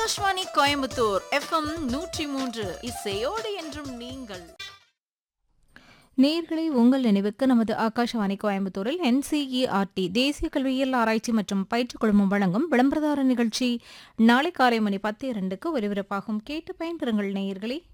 Akashvani Coimbatore FM 103 இசையோடு என்றும் நீங்கள். நேயர்களே, உங்கள் நினைவுக்கு நமது ஆகாஷவாணி கோயம்புத்தூரில் NCERT தேசிய கல்வியியல் ஆராய்ச்சி மற்றும் பயிற்சி குழுமம் வழங்கும் விளம்பரதார நிகழ்ச்சி நாளை காலை மணி 10:02க்கு ஒலிபரப்பாகும். கேட்டு பயன்பெறுங்கள் நேயர்களே.